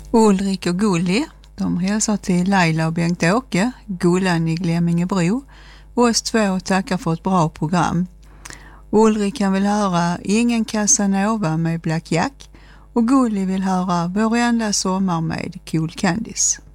Ulrik och Gulli, de hälsar till Laila och Bengt-Åke, Gullan i Glemmingebro. Oss två tackar för ett bra program. Ulrik kan vill höra Ingen Casanova med Black Jack och Gulli vill höra Vår enda sommar med Cool Candice.